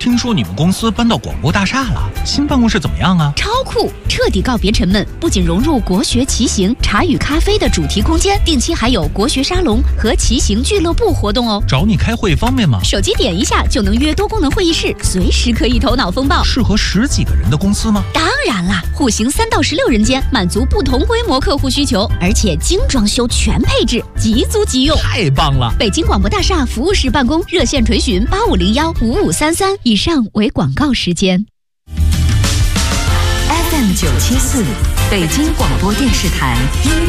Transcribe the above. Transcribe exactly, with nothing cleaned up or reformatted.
听说你们公司搬到广播大厦了，新办公室怎么样啊？ 超酷，彻底告别沉闷，不仅融入国学骑行、茶与咖啡的主题空间，定期还有国学沙龙和骑行俱乐部活动哦。 找你开会方便吗？ 手机点一下就能约多功能会议室，随时可以头脑风暴。 适合十几个人的公司吗？ 当然啦，户型三到十六人间，满足不同规模客户需求，而且精装修全配置，即租即用， 太棒了！ 北京广播大厦服务室办公，热线垂询八五零幺五五三三，以上为广告时间。 F M 九七四，北京广播电视台音